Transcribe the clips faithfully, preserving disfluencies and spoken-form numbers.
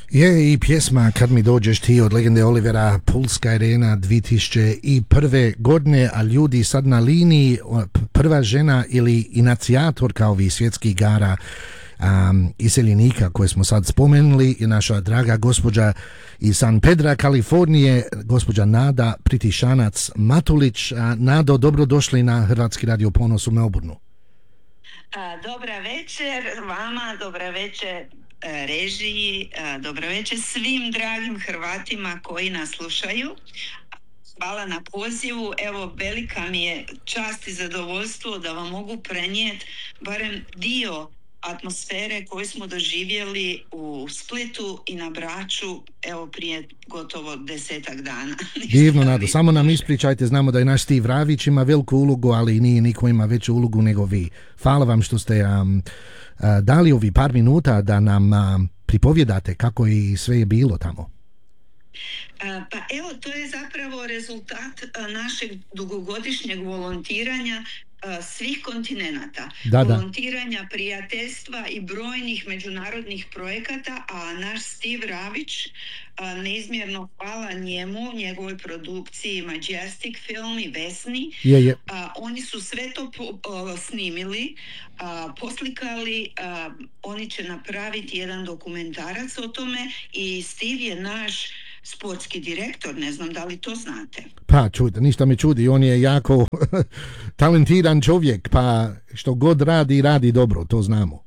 Je i pjesma Kad mi dođeš ti od legende Olivera, Pulska arena dvije tisuće prve godine, a ljudi sad na liniji, prva žena ili inicijatorka ovih svjetskih igara um, iseljenika koje smo sad spomenuli je naša draga gospođa iz San Pedra, Kalifornije, gospođa Nada Pritišanac Matulić. A, Nado, dobrodošli na Hrvatski radio Ponos u Melbourneu. Dobra večer vama, dobra večer režiji, dobro večer svim dragim Hrvatima koji nas slušaju. Hvala na pozivu. Evo, velika mi je čast i zadovoljstvo da vam mogu prenijeti barem dio atmosfere koju smo doživjeli u Splitu i na Braču, evo, prije gotovo desetak dana. Divno, Nado, samo nam ispričajte, znamo da je naš Steve Ravić ima veliku ulogu, ali nije niko ima veću ulogu nego vi. Hvala vam što ste um, uh, dali ovi par minuta da nam um, pripovjedate kako i sve je bilo tamo. Pa evo, to je zapravo rezultat našeg dugogodišnjeg volontiranja svih kontinenata, da, da. volontiranja, prijateljstva i brojnih međunarodnih projekata, a naš Steve Ravić, neizmjerno hvala njemu, njegovoj produkciji Majestic Film i Vesni, je, je. A, oni su sve to po, o, snimili, a, poslikali, a, oni će napraviti jedan dokumentarac o tome i Steve je naš sportski direktor, ne znam da li to znate. Pa čujte, ništa me čudi, on je jako talentiran čovjek, pa što god radi, radi dobro, to znamo.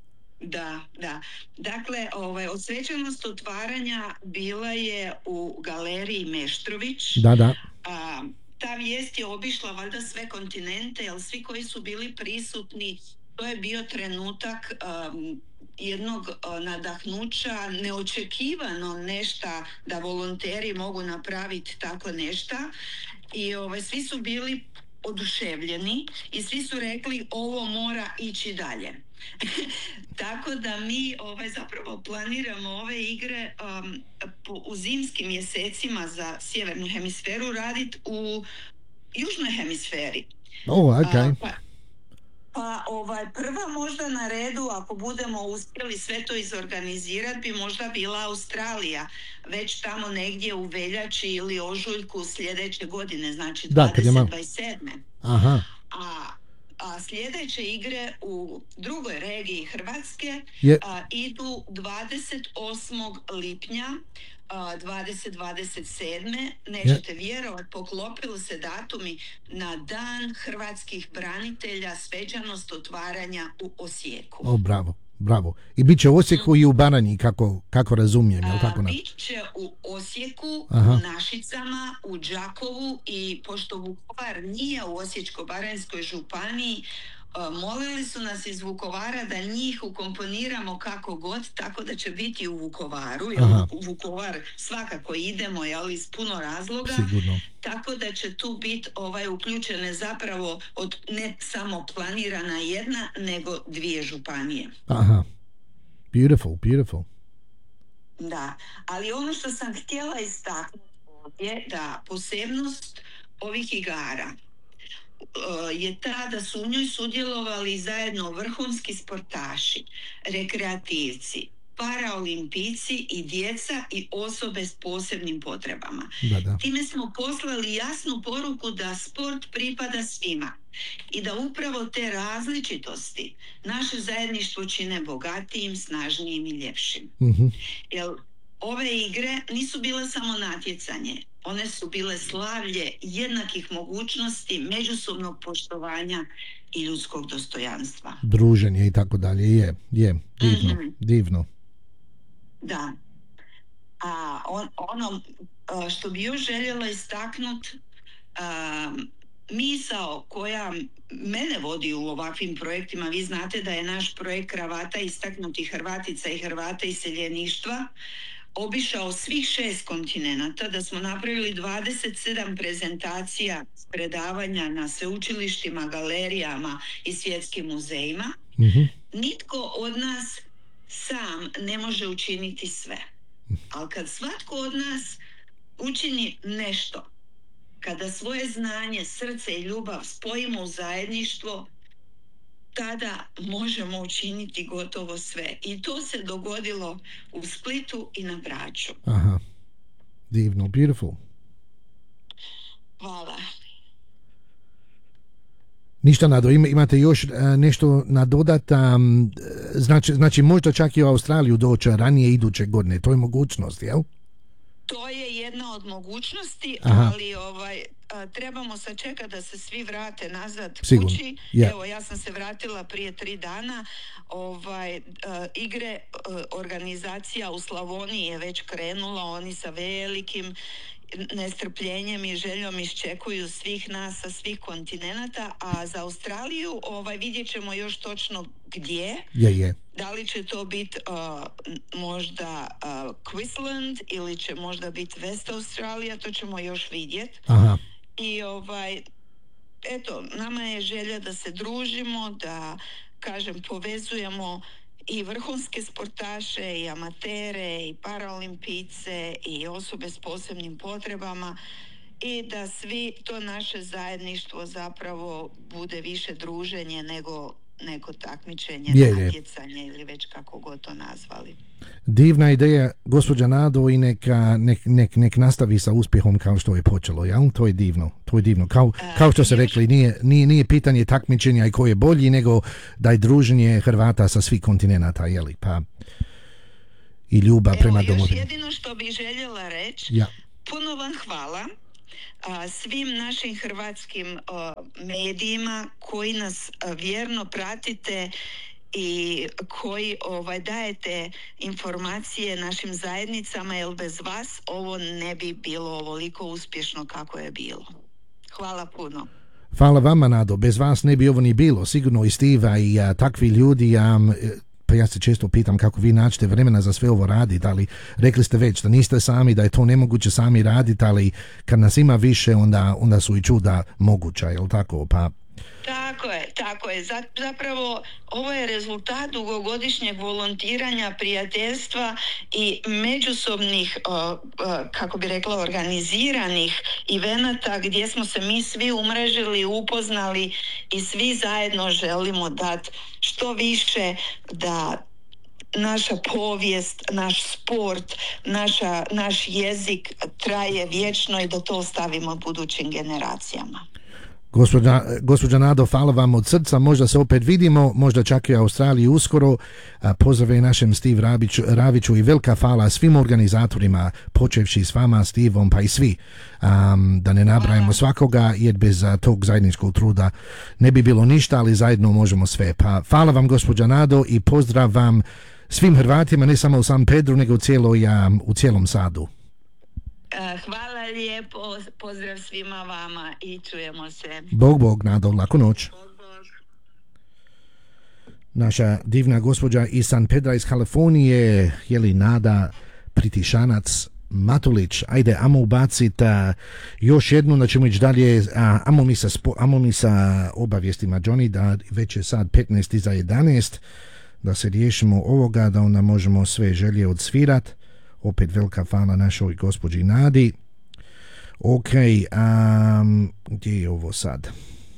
Da, da. Dakle, ovaj, odsvečanost otvaranja bila je u galeriji Meštrović. Da, da. A, ta vijest je obišla valjda sve kontinente, jer svi koji su bili prisutni, to je bio trenutak um, jednog uh, nadahnuća, neočekivano nešta da volonteri mogu napraviti tako nešta i ovaj, svi su bili oduševljeni i svi su rekli ovo mora ići dalje. Tako da mi ovaj, zapravo planiramo ove igre um, po, u zimskim mjesecima za sjevernu hemisferu raditi u južnoj hemisferi. Oh, okay. Uh, pa, Pa ovaj, prva možda na redu, ako budemo uspjeli sve to izorganizirati, bi možda bila Australija, već tamo negdje u veljači ili ožujku sljedeće godine, znači dvadeset dvadeset sedme. Aha. A, a sljedeće igre u drugoj regiji Hrvatske je... a, idu dvadeset osmog lipnja dvadeset dvadeset sedme. Nećete yeah. vjerovati, poklopili se datumi na dan hrvatskih branitelja, svečanost otvaranja u Osijeku. O, bravo, bravo. I bit će u Osijeku mm. i u Baranji, kako, kako razumijem, je li tako? Na... Bit će u Osijeku, Aha. u Našicama, u Đakovu i pošto Vukovar nije u Osječko-baranjskoj županiji, molili su nas iz Vukovara da njih ukomponiramo kako god, tako da će biti u Vukovaru, jer Aha. u Vukovar svakako idemo, jel, iz puno razloga. Sigurno. Tako da će tu biti ovaj, uključene zapravo od ne samo planirana jedna, nego dvije županije. Aha. Beautiful, beautiful. Da, ali ono što sam htjela istaknuti je da posebnost ovih igara je ta da su u njoj sudjelovali zajedno vrhunski sportaši, rekreativci, paraolimpijci i djeca i osobe s posebnim potrebama. Da, da. Time smo poslali jasnu poruku da sport pripada svima i da upravo te različitosti naše zajedništvo čine bogatijim, snažnijim i ljepšim. Mm-hmm. Jer ove igre nisu bile samo natjecanje. One su bile slavlje jednakih mogućnosti, međusobnog poštovanja i ljudskog dostojanstva. Druženje i tako dalje. Je, je, divno, mm-hmm. divno. Da. A on, ono što bi još željela istaknut, um, misao koja mene vodi u ovakvim projektima, vi znate da je naš projekt Kravata istaknutih Hrvatica i Hrvata iseljeništva obišao svih šest kontinenata, da smo napravili dvadeset sedam prezentacija, predavanja na sveučilištima, galerijama i svjetskim muzejima. Mm-hmm. Nitko od nas sam ne može učiniti sve. Ali kad svatko od nas učini nešto, kada svoje znanje, srce i ljubav spojimo u zajedništvo, tada možemo učiniti gotovo sve. I to se dogodilo u Splitu i na Braču. Aha, divno, beautiful. Hvala. Ništa, Nado, imate još uh, nešto nadodat? Um, znači, znači možda čak i u Australiju doći ranije iduće godine, to je mogućnost, jel? To je jedna od mogućnosti, Aha. ali ovaj, a, trebamo sačekati da se svi vrate nazad Sigurno. kući. Yeah. Evo, ja sam se vratila prije tri dana. Ovaj, a, igre a, organizacija u Slavoniji je već krenula, oni sa velikim nestrpljenjem i željom iščekuju svih nas sa svih kontinenata, a za Australiju ovaj, vidjet ćemo još točno gdje. Je, je. Da li će to biti uh, možda uh, Queensland ili će možda biti West Australija, to ćemo još vidjeti. Aha. I ovaj, eto, nama je želja da se družimo, da, kažem, povezujemo i vrhunske sportaše, i amatere, i paraolimpijce, i osobe s posebnim potrebama, i da svi to naše zajedništvo zapravo bude više druženje nego neko takmičenje, je, je. natjecanje ili već kako god to nazvali. Divna ideja, gospođa Nado, i neka, nek, nek, nek nastavi sa uspjehom kao što je počelo, jel? To je divno, to je divno. Kao, kao što ste rekli, nije, nije, nije pitanje takmičenja i ko je bolji, nego da je druženje Hrvata sa svih kontinenata, jeli? Pa i ljubav Evo, prema još domovini. jedino što bih željela reći, Ja. puno vam hvala a, svim našim hrvatskim a, medijima koji nas a, vjerno pratite i koji ovaj, dajete informacije našim zajednicama, jer bez vas ovo ne bi bilo ovoliko uspješno kako je bilo. Hvala puno. Hvala vama, Nado, bez vas ne bi ovo ni bilo, sigurno i Stiva i a, takvi ljudi, a, pa ja se često pitam kako vi naćete vremena za sve ovo raditi, ali rekli ste već da niste sami, da je to nemoguće sami raditi, ali kad nas ima više, onda, onda su i čuda moguća, jel tako? Pa Tako je, tako je. Zapravo ovo je rezultat dugogodišnjeg volontiranja, prijateljstva i međusobnih, kako bi rekla, organiziranih evenata gdje smo se mi svi umrežili, upoznali i svi zajedno želimo dati što više da naša povijest, naš sport, naša, naš jezik traje vječno i da to ostavimo budućim generacijama. Gospođa, gospođa Nado, hvala vam od srca, možda se opet vidimo, možda čak i u Australiji uskoro. Pozdrave našem Steve Raviću, Raviću i velika hvala svim organizatorima, počevši s vama, Stevom, pa i svi, um, da ne nabrajamo svakoga, jer bez uh, tog zajedničkog truda ne bi bilo ništa, ali zajedno možemo sve. Pa hvala vam, gospođa Nado, i pozdrav vam svim Hrvatima, ne samo u San Pedru, nego u, cijeloj, um, u cijelom Sadu. Hvala lijepo, pozdrav svima vama i čujemo se. Bog, Bog, Nado, laku noć. Bog, Bog. Naša divna gospođa iz San Pedra iz Kalifornije, je li Nada Pritišanac Matulić. Ajde, amo ubacit a, još jednu, da ćemo ići dalje, a, amo, mi sa spo, amo mi sa obavijestima, Johnny, da već je sad petnaest iza jedanaest, da se riješimo ovoga, da onda možemo sve želje odsvirat. Opet velika hvala našoj gospođi Nadi. Ok, um, gdje je ovo sad?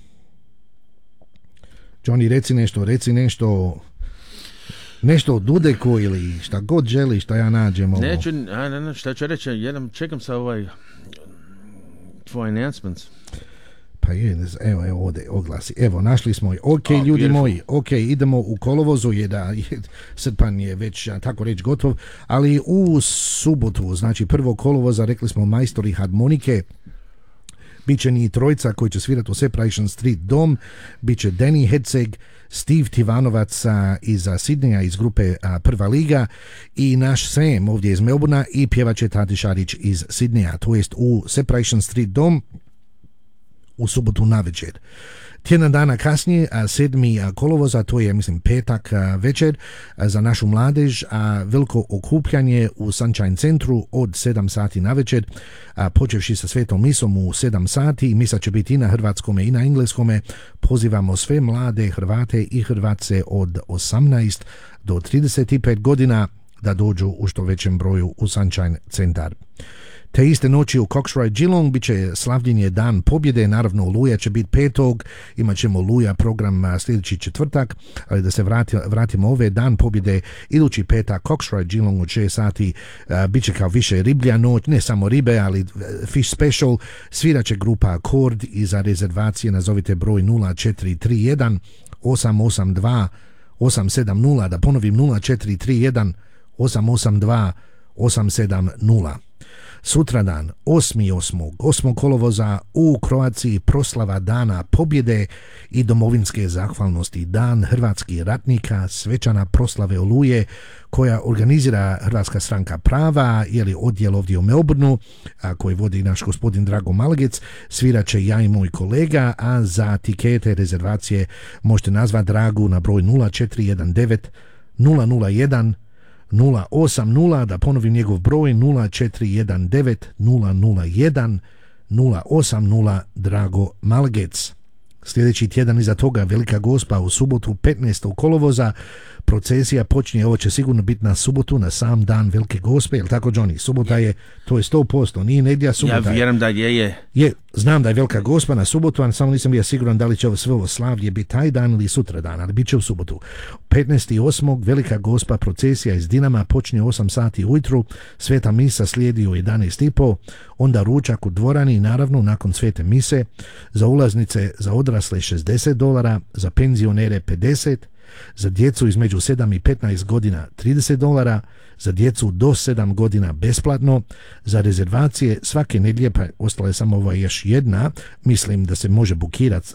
Johnny, reci nešto, reci nešto, nešto o Dudeku ili šta god želi, šta ja nađem ovo. Neću, a ne, ne, šta ću reći, jedan, čekam sa ovaj tvoj announcements. Pa je, evo, evo ovdje oglasi. Evo, našli smo je. Ok, oh, ljudi beautiful. moji, ok, idemo u kolovozu, je da je, srpanj je već, tako reći, gotov, ali u subotu, znači prvo kolovoza, rekli smo majstori harmonike, bit će njih trojca koji će svirati u Separation Street Dom, bit će Danny Hetzeg, Steve Tivanovac a, iz Sidneja, iz grupe a, Prva liga, i naš Sam ovdje iz Melbourna, i pjevače Tati Šarić iz Sidneja, to jest u Separation Street Dom u subotu navečer. Tjedan dana kasnije, sedmi kolovoza, to je, mislim, petak večer, za našu mladež, a veliko okupljanje u Sunshine centru od sedam sati navečer, počevši sa svetom misom u sedam sati. Misa će biti i na hrvatskome i na engleskome. Pozivamo sve mlade Hrvate i Hrvatce od osamnaest do trideset pet godina da dođu u što većem broju u Sunshine centar. Te iste noći u Coxroy Geelong bit će slavljenje Dan pobjede, naravno Oluja će biti petog, imat ćemo Oluja program sljedeći četvrtak, ali da se vrati, vratimo ove Dan pobjede, idući petak Coxroy Geelong od šest sati, uh, bit će kao više riblja noć, ne samo ribe, ali fish special, svirat će grupa Akord i za rezervacije nazovite broj nula četiri tri jedan osam osam dva osam sedam nula, da ponovim nula četiri tri jedan osam osam dva osam sedam nula. Sutradan, osmi osmog osmog kolovoza u Kroaciji proslava Dana pobjede i domovinske zahvalnosti, Dan hrvatskih ratnika, svečana proslave Oluje koja organizira Hrvatska stranka prava, je odjel ovdje u Melbourneu, a koji vodi naš gospodin Drago Malgec. Svirat će ja i moj kolega, a za tikete rezervacije možete nazvati Dragu na broj nula četiri jedan devet nula nula jedan nula osam nula, da ponovim njegov broj nula četiri jedan devet nula nula jedan nula osam nula, Drago Malgec. Sljedeći tjedan iza toga Velika Gospa u subotu petnaestog kolovoza, procesija počinje, ovo će sigurno biti na subotu, na sam dan Velike Gospe, jel tako Johnny? Subota je, to je sto posto, nije nedjelja, subota ja vjerujem da je, je. je. Znam da je Velika Gospa na subotu, ali samo nisam ja siguran da li će ovo sve ovo slavlje biti taj dan ili sutra dan, ali bit će u subotu. petnaestog osmog Velika Gospa, procesija iz Dinama počinje u osam sati ujutru, sveta misa slijedi u jedanaest i po, onda ručak u dvorani, naravno nakon svete mise, za ulaznice za odrasle šezdeset dolara, za penzionere pedeset, za djecu između sedam i petnaest godina trideset dolara, za djecu do sedam godina besplatno, za rezervacije svake nedjelje, pa ostala je samo ova još jedna, mislim da se može bukirati